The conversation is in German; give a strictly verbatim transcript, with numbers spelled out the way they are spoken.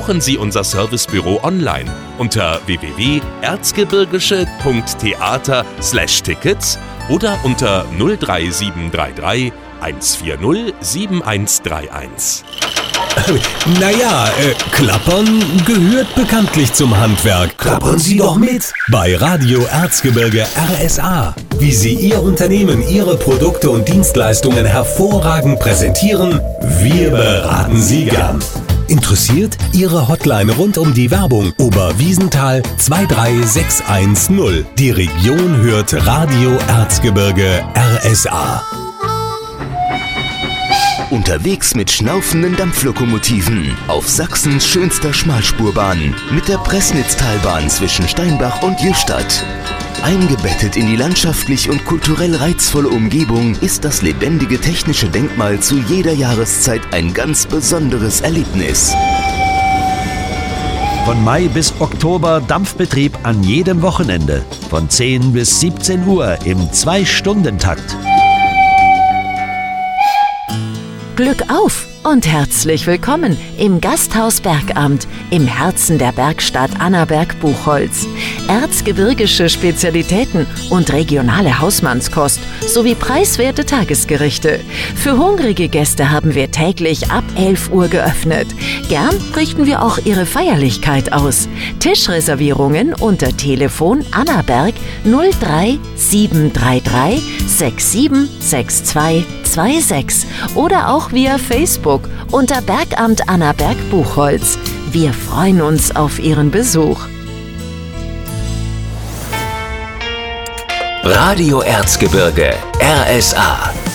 besuchen Sie unser Servicebüro online unter w w w punkt erzgebirgische punkt theater slash tickets oder unter null drei sieben drei drei eins vier null sieben eins drei eins. Naja, äh, Klappern gehört bekanntlich zum Handwerk. Klappern Sie doch mit bei Radio Erzgebirge R S A. Wie Sie Ihr Unternehmen, Ihre Produkte und Dienstleistungen hervorragend präsentieren, wir beraten Sie gern. Interessiert? Ihre Hotline rund um die Werbung Oberwiesenthal zwei drei sechs eins null. Die Region hört Radio Erzgebirge R S A. Unterwegs mit schnaufenden Dampflokomotiven auf Sachsens schönster Schmalspurbahn mit der Pressnitztalbahn zwischen Steinbach und Jüstadt. Eingebettet in die landschaftlich und kulturell reizvolle Umgebung ist das lebendige technische Denkmal zu jeder Jahreszeit ein ganz besonderes Erlebnis. Von Mai bis Oktober Dampfbetrieb an jedem Wochenende. Von zehn bis siebzehn Uhr im zwei-Stunden-Takt. Glück auf und herzlich willkommen im Gasthaus Bergamt im Herzen der Bergstadt Annaberg-Buchholz. Erzgebirgische Spezialitäten und regionale Hausmannskost sowie preiswerte Tagesgerichte. Für hungrige Gäste haben wir täglich ab elf Uhr geöffnet. Gern richten wir auch Ihre Feierlichkeit aus. Tischreservierungen unter Telefon Annaberg null drei sieben drei drei sechs sieben sechs zwei zwei sechs oder auch via Facebook unter Bergamt Annaberg-Buchholz. Wir freuen uns auf Ihren Besuch. Radio Erzgebirge R S A